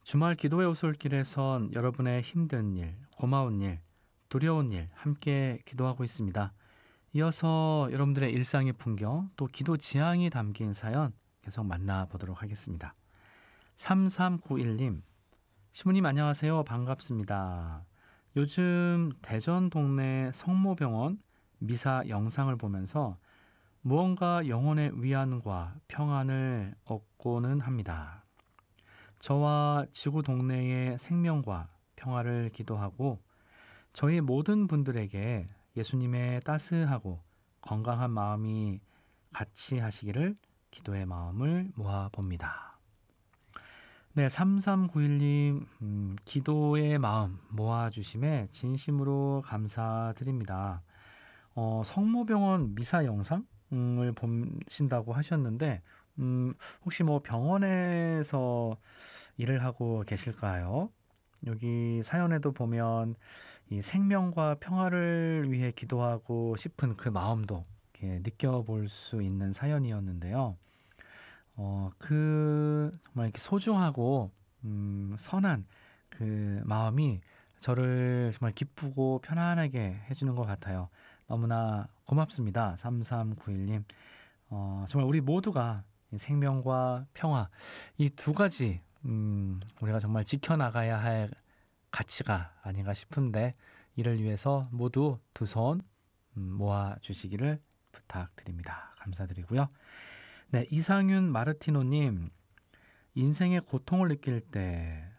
주말 기도의 오솔길에선 여러분의 힘든 일, 고마운 일, 두려운 일 함께 기도하고 있습니다. 이어서 여러분들의 일상의 풍경, 또 기도 지향이 담긴 사연 계속 만나보도록 하겠습니다. 3391님, 시모님 안녕하세요. 반갑습니다. 요즘 대전 동네 성모병원 미사 영상을 보면서 무언가 영혼의 위안과 평안을 얻고는 합니다. 저와 지구 동네의 생명과 평화를 기도하고 저희 모든 분들에게 예수님의 따스하고 건강한 마음이 같이 하시기를 기도의 마음을 모아 봅니다. 네, 3391님, 기도의 마음 모아주심에 진심으로 감사드립니다. 성모병원 미사 영상을 보신다고 하셨는데, 혹시 뭐 병원에서 일을 하고 계실까요? 여기 사연에도 보면 이 생명과 평화를 위해 기도하고 싶은 그 마음도 이렇게 느껴볼 수 있는 사연이었는데요. 정말 이렇게 소중하고, 선한 그 마음이 저를 정말 기쁘고 편안하게 해주는 것 같아요. 너무나 고맙습니다. 3391님. 정말 우리 모두가 이 생명과 평화, 이 두 가지, 우리가 정말 지켜나가야 할 가치가 아닌가 싶은데, 이를 위해서 모두 두 손 모아 주시기를 부탁드립니다. 감사드리고요. 네, 이상윤 마르티노님, 인생의 고통을 느낄 때